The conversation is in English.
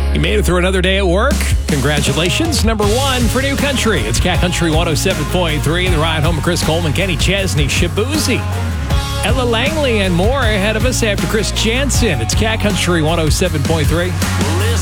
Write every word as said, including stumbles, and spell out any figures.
You made it through another day at work. Congratulations. Number one for New Country. It's Cat Country one oh seven point three. The ride home of Chris Coleman, Kenny Chesney, Shabuzi, Ella Langley, and more ahead of us after Chris Jansen. It's Cat Country one oh seven point three.